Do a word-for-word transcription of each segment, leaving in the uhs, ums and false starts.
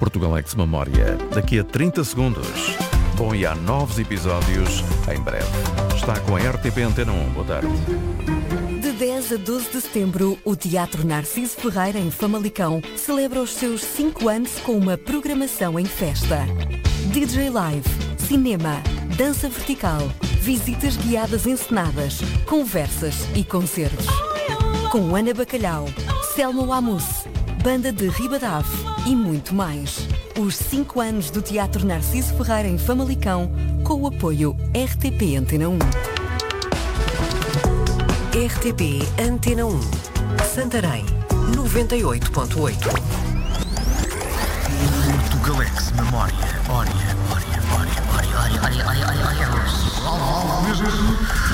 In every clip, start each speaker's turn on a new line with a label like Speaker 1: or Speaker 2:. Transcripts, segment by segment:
Speaker 1: Portugalex Memória, daqui a trinta segundos. Bom, e há novos episódios em breve. Está com a R T P Antena um. Boa tarde.
Speaker 2: De dez a doze de setembro, o Teatro Narciso Ferreira, em Famalicão, celebra os seus cinco anos com uma programação em festa. D J Live, cinema, dança vertical, visitas guiadas encenadas, conversas e concertos. Com Ana Bacalhau, Selma Wamus, Banda de Ribadave e muito mais. Os cinco anos do Teatro Narciso Ferreira em Famalicão, com o apoio R T P Antena um.
Speaker 3: R T P Antena um. Santarém, noventa e oito ponto oito.
Speaker 4: Portugalex Memória. Ória, ória, ória, ória, ória, ória, ória, ória, ória.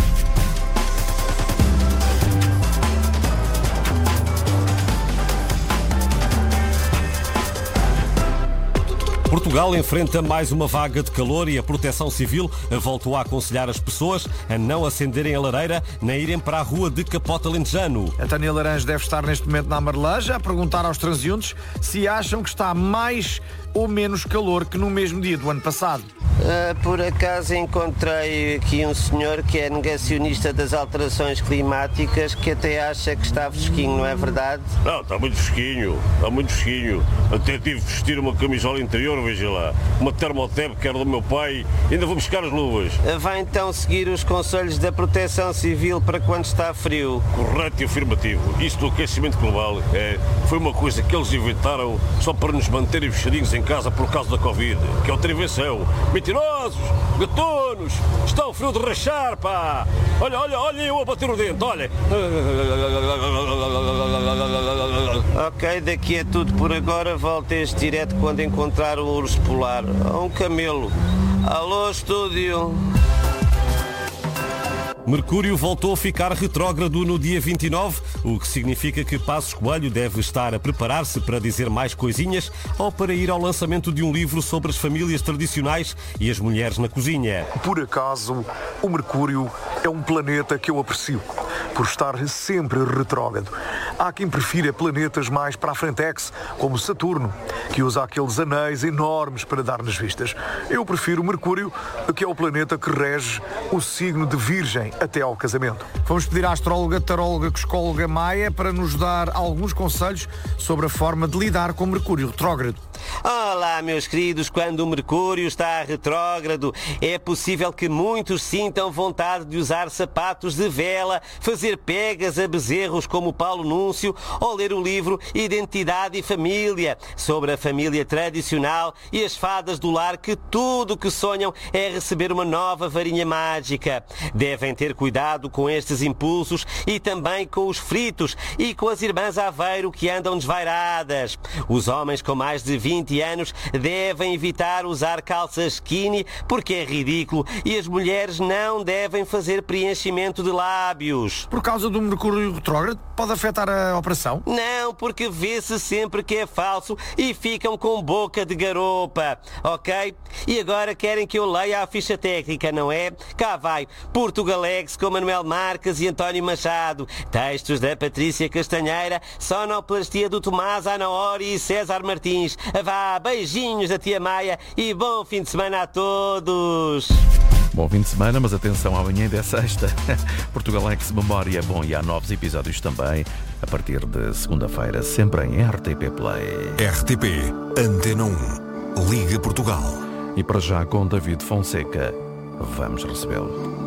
Speaker 5: Portugal enfrenta mais uma vaga de calor e a Proteção Civil voltou a aconselhar as pessoas a não acenderem a lareira nem irem para a rua de Capota Alentejano.
Speaker 6: A Tânia Laranjo deve estar neste momento na Marleja a perguntar aos transeuntes se acham que está mais ou menos calor que no mesmo dia do ano passado.
Speaker 7: Uh, por acaso encontrei aqui um senhor que é negacionista das alterações climáticas, que até acha que está fresquinho, não é verdade?
Speaker 8: Não, está muito fresquinho, está muito fresquinho. Até tive de vestir uma camisola interior, veja lá, uma termotep que era do meu pai, ainda vou buscar as luvas.
Speaker 7: Uh, vai então seguir os conselhos da Proteção Civil para quando está frio.
Speaker 8: Correto e afirmativo. Isto do aquecimento global é, foi uma coisa que eles inventaram só para nos manterem fechadinhos em casa por causa da Covid, que é outra invenção. Mentirosos, gatunos, está o frio de rachar, pá! Olha, olha, olha eu a bater o dente, olha!
Speaker 7: Ok, daqui é tudo por agora. Volto a este direto quando encontrar um urso polar ou um camelo. Alô, estúdio!
Speaker 5: Mercúrio voltou a ficar retrógrado no dia vinte e nove, o que significa que Passos Coelho deve estar a preparar-se para dizer mais coisinhas ou para ir ao lançamento de um livro sobre as famílias tradicionais e as mulheres na cozinha.
Speaker 9: Por acaso, o Mercúrio é um planeta que eu aprecio, por estar sempre retrógrado. Há quem prefira planetas mais para a frentex, como Saturno, que usa aqueles anéis enormes para dar nas vistas. Eu prefiro o Mercúrio, que é o planeta que rege o signo de Virgem até ao casamento.
Speaker 6: Vamos pedir à astróloga, taróloga, coscóloga Maia para nos dar alguns conselhos sobre a forma de lidar com o Mercúrio retrógrado.
Speaker 7: Olá, meus queridos, quando o Mercúrio está retrógrado, é possível que muitos sintam vontade de usar sapatos de vela, fazer pegas a bezerros como Paulo Núncio ou ler o livro Identidade e Família, sobre a família tradicional e as fadas do lar, que tudo o que sonham é receber uma nova varinha mágica. Devem ter cuidado com estes impulsos e também com os fritos e com as irmãs Aveiro que andam desvairadas. Os homens com mais de vinte anos devem evitar usar calças skinny porque é ridículo, e as mulheres não devem fazer preenchimento de lábios.
Speaker 6: Por causa do Mercúrio retrógrado, pode afetar a operação?
Speaker 7: Não, porque vê-se sempre que é falso e ficam com boca de garopa, ok? E agora querem que eu leia a ficha técnica, não é? Cá vai, Portugalex com Manuel Marques e António Machado, textos da Patrícia Castanheira, sonoplastia do Tomás Anaori e César Martins. Vá, beijinhos da tia Maia e bom fim de semana a todos.
Speaker 1: Bom fim de semana, mas atenção, amanhã ainda é sexta. Portugalex Memória. Bom, e há novos episódios também a partir de segunda-feira, sempre em R T P Play.
Speaker 10: R T P Antena um. Liga Portugal.
Speaker 1: E para já com David Fonseca, vamos recebê-lo.